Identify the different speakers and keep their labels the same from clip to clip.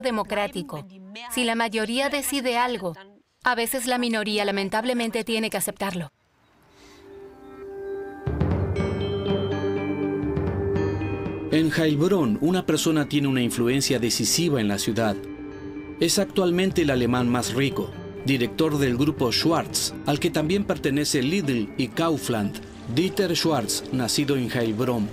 Speaker 1: democrático. Si la mayoría decide algo, a veces la minoría lamentablemente tiene que aceptarlo.
Speaker 2: En Heilbronn, una persona tiene una influencia decisiva en la ciudad. Es actualmente el alemán más rico, director del grupo Schwarz, al que también pertenece Lidl y Kaufland. Dieter Schwarz, nacido en Heilbronn.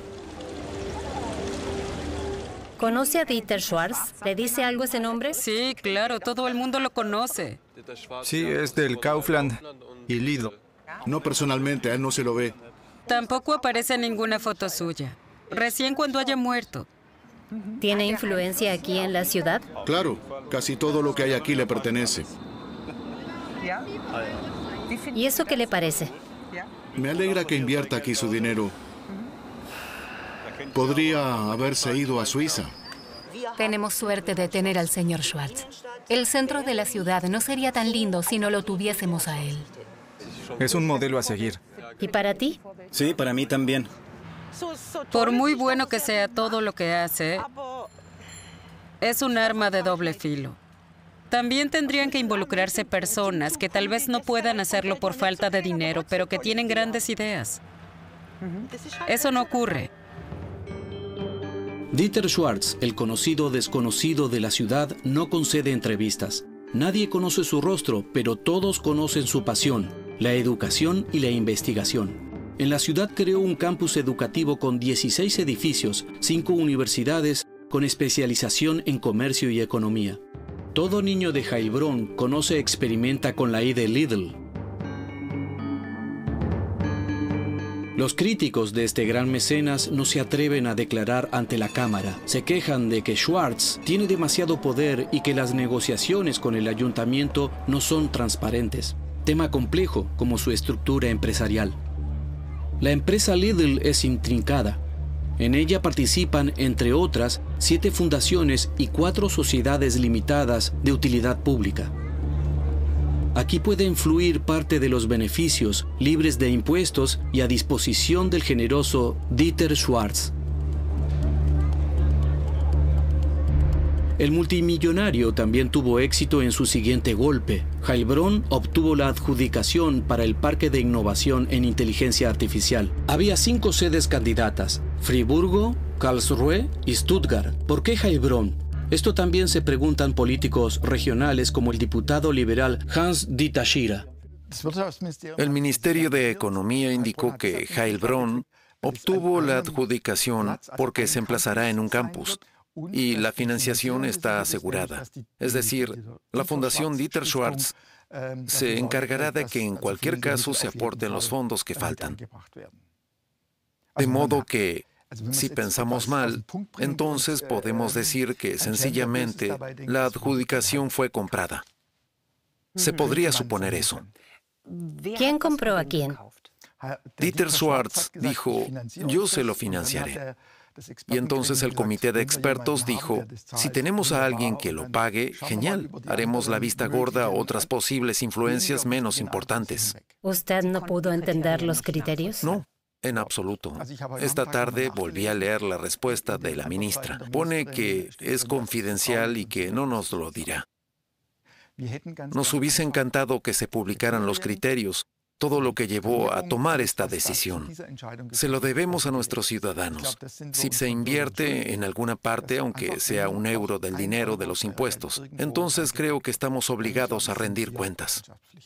Speaker 3: ¿Conoce a Dieter Schwarz? ¿Le dice algo ese nombre?
Speaker 4: Sí, claro, todo el mundo lo conoce.
Speaker 5: Sí, es del Kaufland y Lidl.
Speaker 6: No personalmente, a él no se lo ve.
Speaker 4: Tampoco aparece ninguna foto suya. Recién cuando haya muerto.
Speaker 3: ¿Tiene influencia aquí en la ciudad?
Speaker 6: Claro, casi todo lo que hay aquí le pertenece.
Speaker 3: ¿Y eso qué le parece?
Speaker 6: Me alegra que invierta aquí su dinero. Podría haberse ido a Suiza.
Speaker 1: Tenemos suerte de tener al señor Schwarz. El centro de la ciudad no sería tan lindo si no lo tuviésemos a él.
Speaker 5: Es un modelo a seguir.
Speaker 3: ¿Y para ti?
Speaker 7: Sí, para mí también.
Speaker 4: Por muy bueno que sea todo lo que hace, es un arma de doble filo. También tendrían que involucrarse personas que tal vez no puedan hacerlo por falta de dinero, pero que tienen grandes ideas. Eso no ocurre.
Speaker 2: Dieter Schwarz, el conocido desconocido de la ciudad, no concede entrevistas. Nadie conoce su rostro, pero todos conocen su pasión, la educación y la investigación. En la ciudad creó un campus educativo con 16 edificios, 5 universidades, con especialización en comercio y economía. Todo niño de Heilbronn conoce y experimenta con la I de Lidl. Los críticos de este gran mecenas no se atreven a declarar ante la Cámara. Se quejan de que Schwarz tiene demasiado poder y que las negociaciones con el ayuntamiento no son transparentes. Tema complejo como su estructura empresarial. La empresa Lidl es intrincada. En ella participan, entre otras, 7 fundaciones y 4 sociedades limitadas de utilidad pública. Aquí pueden fluir parte de los beneficios, libres de impuestos y a disposición del generoso Dieter Schwarz. El multimillonario también tuvo éxito en su siguiente golpe. Heilbronn obtuvo la adjudicación para el Parque de Innovación en Inteligencia Artificial. Había 5 sedes candidatas: Friburgo, Karlsruhe y Stuttgart. ¿Por qué Heilbronn? Esto también se preguntan políticos regionales como el diputado liberal Hans-Dieter Schira.
Speaker 8: El Ministerio de Economía indicó que Heilbronn obtuvo la adjudicación porque se emplazará en un campus y la financiación está asegurada. Es decir, la Fundación Dieter Schwarz se encargará de que en cualquier caso se aporten los fondos que faltan. De modo que, si pensamos mal, entonces podemos decir que sencillamente la adjudicación fue comprada. Se podría suponer eso.
Speaker 3: ¿Quién compró a quién?
Speaker 8: Dieter Schwarz dijo, yo se lo financiaré. Y entonces el comité de expertos dijo, si tenemos a alguien que lo pague, genial, haremos la vista gorda a otras posibles influencias menos importantes.
Speaker 3: ¿Usted no pudo entender los criterios?
Speaker 8: No. En absoluto. Esta tarde volví a leer la respuesta de la ministra. Pone que es confidencial y que no nos lo dirá. Nos hubiese encantado que se publicaran los criterios, todo lo que llevó a tomar esta decisión. Se lo debemos a nuestros ciudadanos. Si se invierte en alguna parte, aunque sea €1 del dinero de los impuestos, entonces creo que estamos obligados a rendir cuentas.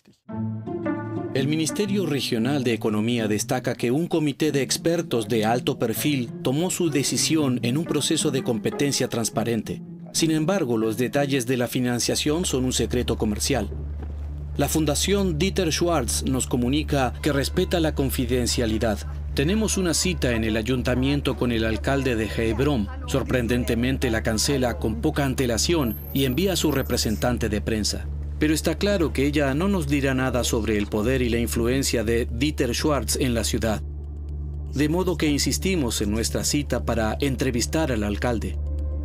Speaker 2: El Ministerio Regional de Economía destaca que un comité de expertos de alto perfil tomó su decisión en un proceso de competencia transparente. Sin embargo, los detalles de la financiación son un secreto comercial. La Fundación Dieter Schwarz nos comunica que respeta la confidencialidad. Tenemos una cita en el ayuntamiento con el alcalde de Heilbronn. Sorprendentemente la cancela con poca antelación y envía a su representante de prensa. Pero está claro que ella no nos dirá nada sobre el poder y la influencia de Dieter Schwarz en la ciudad. De modo que insistimos en nuestra cita para entrevistar al alcalde.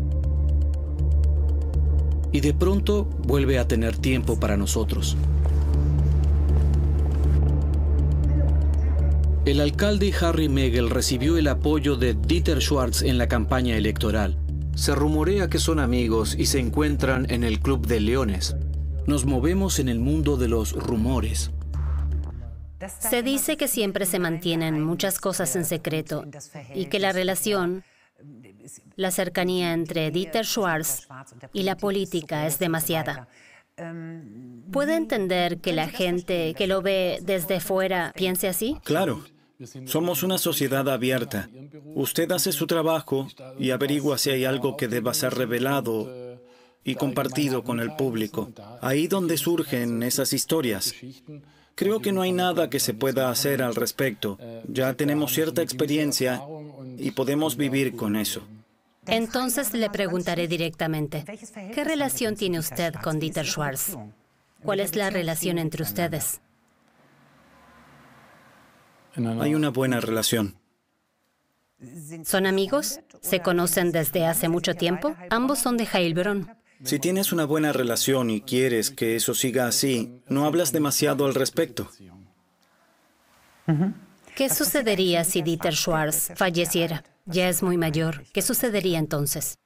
Speaker 2: Y de pronto vuelve a tener tiempo para nosotros. El alcalde Harry Megel recibió el apoyo de Dieter Schwarz en la campaña electoral. Se rumorea que son amigos y se encuentran en el Club de Leones. Nos movemos en el mundo de los rumores.
Speaker 3: Se dice que siempre se mantienen muchas cosas en secreto y que la relación, la cercanía entre Dieter Schwarz y la política es demasiada. ¿Puede entender que la gente que lo ve desde fuera piense así?
Speaker 7: Claro. Somos una sociedad abierta. Usted hace su trabajo y averigua si hay algo que deba ser revelado y compartido con el público. Ahí donde surgen esas historias. Creo que no hay nada que se pueda hacer al respecto. Ya tenemos cierta experiencia y podemos vivir con eso.
Speaker 3: Entonces le preguntaré directamente, ¿qué relación tiene usted con Dieter Schwarz? ¿Cuál es la relación entre ustedes?
Speaker 7: Hay una buena relación.
Speaker 3: ¿Son amigos? ¿Se conocen desde hace mucho tiempo? Ambos son de Heilbronn.
Speaker 7: Si tienes una buena relación y quieres que eso siga así, no hablas demasiado al respecto.
Speaker 3: ¿Qué sucedería si Dieter Schwarz falleciera? Ya es muy mayor. ¿Qué sucedería entonces?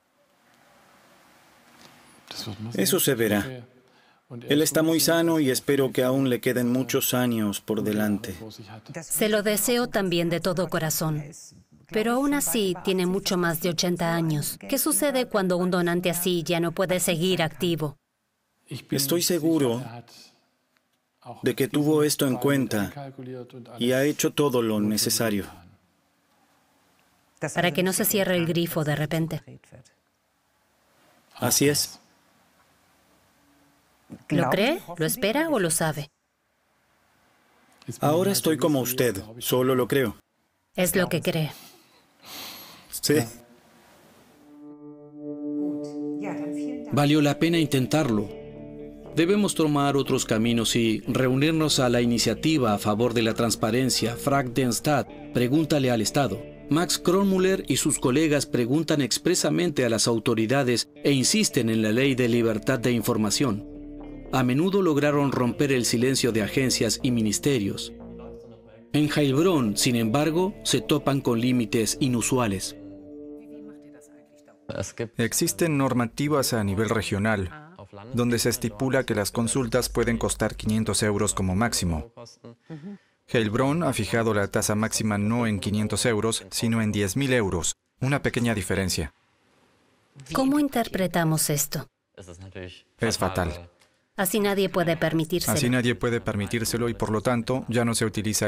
Speaker 7: Eso se verá. Él está muy sano y espero que aún le queden muchos años por delante.
Speaker 3: Se lo deseo también de todo corazón. Pero aún así tiene mucho más de 80 años. ¿Qué sucede cuando un donante así ya no puede seguir activo?
Speaker 7: Estoy seguro de que tuvo esto en cuenta y ha hecho todo lo necesario.
Speaker 3: Para que no se cierre el grifo de repente.
Speaker 7: Así es.
Speaker 3: ¿Lo cree? ¿Lo espera o lo sabe?
Speaker 7: Ahora estoy como usted, solo lo creo.
Speaker 3: Es lo que cree.
Speaker 7: Sí.
Speaker 2: Valió la pena intentarlo. Debemos tomar otros caminos y reunirnos a la iniciativa a favor de la transparencia Frag den Staat, pregúntale al Estado. Max Kronmüller y sus colegas preguntan expresamente a las autoridades e insisten en la ley de libertad de información. A menudo lograron romper el silencio de agencias y ministerios. En Heilbronn, sin embargo, se topan con límites inusuales.
Speaker 5: Existen normativas a nivel regional, donde se estipula que las consultas pueden costar 500 euros como máximo. Heilbronn ha fijado la tasa máxima no en 500 euros, sino en 10.000 euros. Una pequeña diferencia.
Speaker 3: ¿Cómo interpretamos esto?
Speaker 5: Es fatal.
Speaker 3: Así nadie puede permitírselo.
Speaker 5: Así nadie puede permitírselo y por lo tanto ya no se utiliza